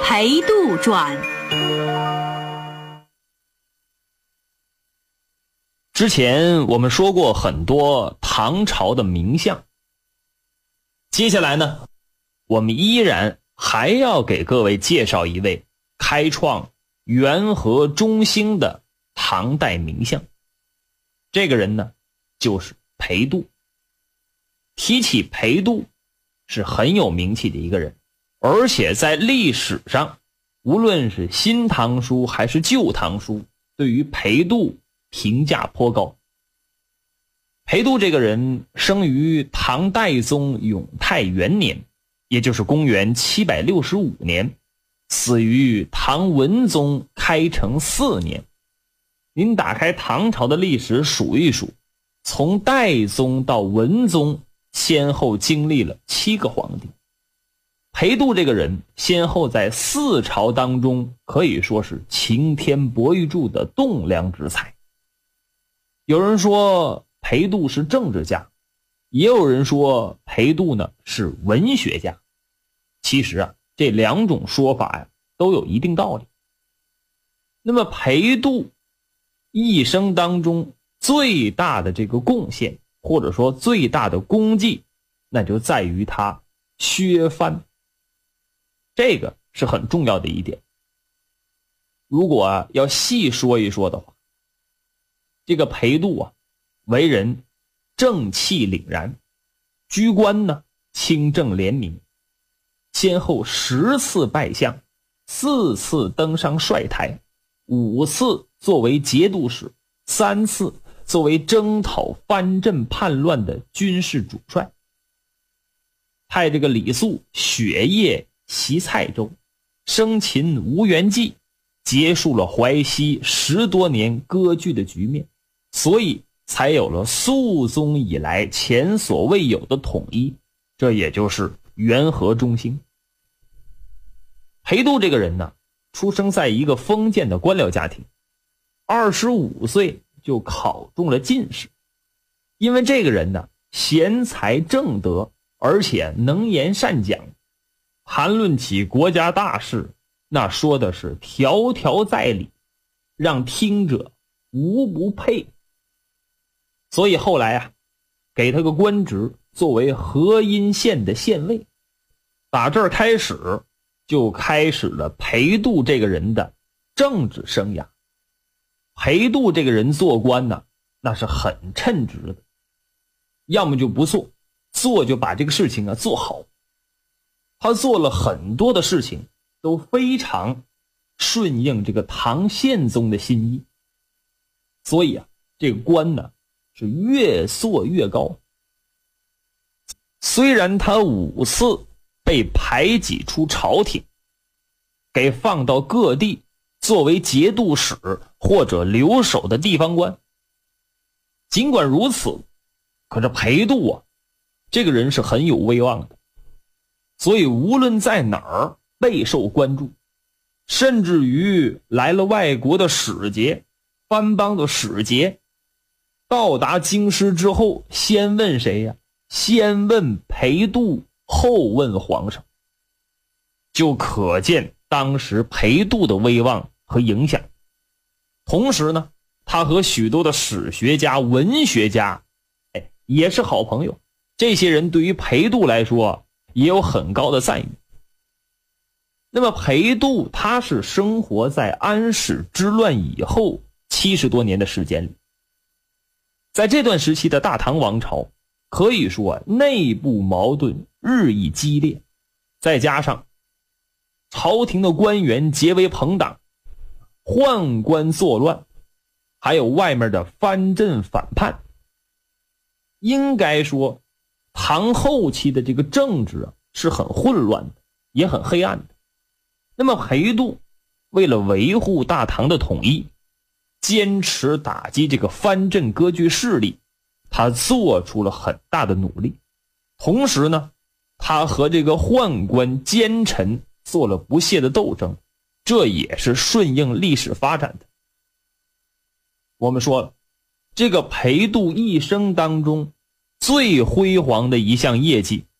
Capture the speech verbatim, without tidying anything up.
裴度传。 之前我们说过很多唐朝的名相，接下来呢，我们依然还要给各位介绍一位开创元和中兴的唐代名相。这个人呢，就是裴度。提起裴度，是很有名气的一个人，而且在历史上，无论是新唐书还是旧唐书，对于裴度评价颇高。裴度这个人生于唐代宗永泰元年，也就是公元七百六十五年，死于唐文宗开成四年。您打开唐朝的历史数一数，从代宗到文宗先后经历了七个皇帝。裴度这个人先后在四朝当中可以说是擎天博玉柱的栋梁之才。有人说裴度是政治家，也有人说裴度呢是文学家。其实啊，这两种说法呀都有一定道理。那么裴度一生当中最大的这个贡献，或者说最大的功绩，那就在于他削藩。这个是很重要的一点。如果啊要细说一说的话，这个裴度啊为人正气凛然，居官呢清正廉明，先后十次拜相，四次登上帅台，五次作为节度使，三次作为征讨藩镇叛乱的军事主帅，派这个李肃雪夜袭蔡州，生擒吴元济，结束了淮西十多年割据的局面，所以才有了肃宗以来前所未有的统一，这也就是元和中兴。裴度这个人呢，出生在一个封建的官僚家庭，二十五岁就考中了进士。因为这个人呢，贤才正德，而且能言善讲，谈论起国家大事，那说的是条条在理，让听者无不佩。所以后来啊，给他个官职，作为河阴县的县尉。打这儿开始，就开始了裴度这个人的政治生涯。裴度这个人做官呢，那是很称职的，要么就不做，做就把这个事情啊做好。他做了很多的事情，都非常顺应这个唐宪宗的心意，所以啊，这个官呢是越做越高。虽然他五次被排挤出朝廷，给放到各地作为节度使或者留守的地方官，尽管如此，可是裴度啊，这个人是很有威望的，所以无论在哪儿备受关注，甚至于来了外国的使节，藩邦的使节，到达京师之后，先问谁呀？先问裴度，后问皇上。就可见当时裴度的威望和影响。同时呢，他和许多的史学家、文学家，哎，也是好朋友。这些人对于裴度来说，也有很高的赞誉。那么裴度他是生活在安史之乱以后七十多年的时间里。在这段时期的大唐王朝，可以说啊，内部矛盾日益激烈，再加上朝廷的官员结为朋党，宦官作乱，还有外面的藩镇反叛，应该说唐后期的这个政治啊是很混乱的，也很黑暗的。那么裴度为了维护大唐的统一，坚持打击这个藩镇割据势力，他做出了很大的努力。同时呢，他和这个宦官奸臣做了不懈的斗争，这也是顺应历史发展的。我们说了，这个裴度一生当中最辉煌的一项业绩，